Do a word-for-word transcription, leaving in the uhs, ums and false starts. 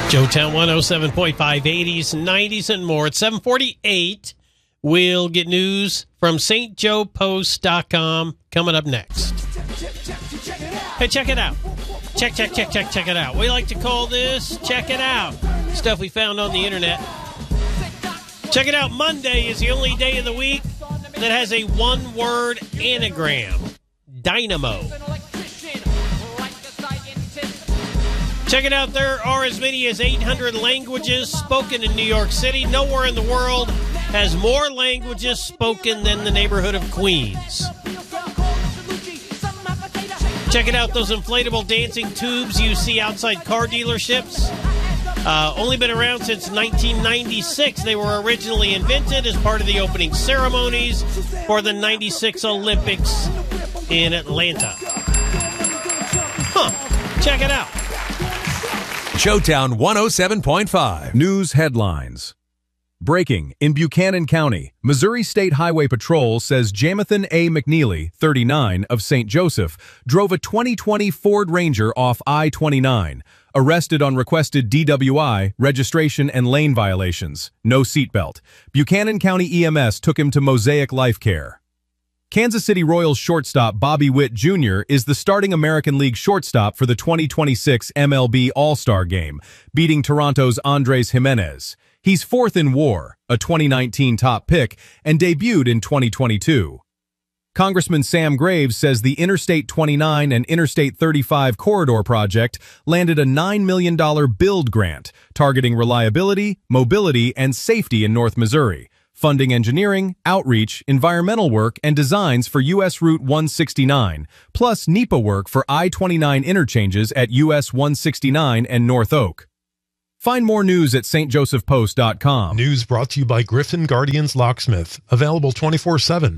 Joetown one oh seven point five, eighties, nineties, and more. At seven forty-eight, we'll get news from St Joe Post dot com coming up next. Hey, check it out. Check, check, check, check, check it out. We like to call this Check It Out. Stuff we found on the internet. Check it out. Monday is the only day of the week that has a one-word anagram. Dynamo. Check it out. There are as many as eight hundred languages spoken in New York City. Nowhere in the world has more languages spoken than the neighborhood of Queens. Check it out. Those inflatable dancing tubes you see outside car dealerships. Uh, only been around since nineteen ninety-six. They were originally invented as part of the opening ceremonies for the ninety-six Olympics in Atlanta. Huh. Check it out. Joetown one oh seven point five. News headlines. Breaking in Buchanan County, Missouri State Highway Patrol says Jamathan A. McNeely, thirty-nine, of Saint Joseph, drove a twenty twenty Ford Ranger off I twenty-nine, arrested on requested D W I, registration and lane violations. No seatbelt. Buchanan County E M S took him to Mosaic Life Care. Kansas City Royals shortstop Bobby Witt Junior is the starting American League shortstop for the twenty twenty-six M L B All-Star Game, beating Toronto's Andres Jimenez. He's fourth in WAR, a twenty nineteen top pick, and debuted in twenty twenty-two. Congressman Sam Graves says the Interstate twenty-nine and Interstate thirty-five corridor project landed a nine million dollars build grant targeting reliability, mobility, and safety in North Missouri, funding engineering, outreach, environmental work, and designs for U S Route one sixty-nine, plus NEPA work for I twenty-nine interchanges at U S one sixty-nine and North Oak. Find more news at St Joseph Post dot com. News brought to you by Griffin Guardians Locksmith. Available twenty-four seven.